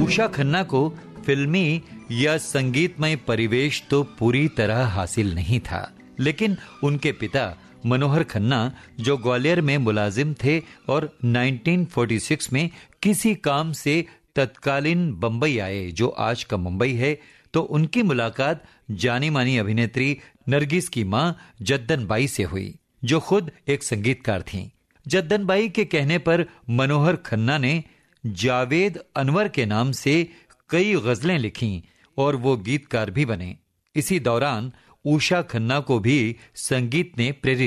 उषा खन्ना को फिल्मी या संगीतमय परिवेश तो पूरी तरह हासिल नहीं था, लेकिन उनके पिता मनोहर खन्ना जो ग्वालियर में मुलाजिम थे और 1946 में किसी काम से तत्कालीन बंबई आए, जो आज का मुंबई है, तो उनकी मुलाकात जानी मानी अभिनेत्री नरगिस की मां जद्दन बाई से हुई, जो खुद एक संगीतकार थीं। जद्दन बाई के कहने पर मनोहर खन्ना ने जावेद अनवर के नाम से कई गजलें लिखीं और वो गीतकार भी बने। इसी दौरान उषा खन्ना को भी संगीत ने प्रेरित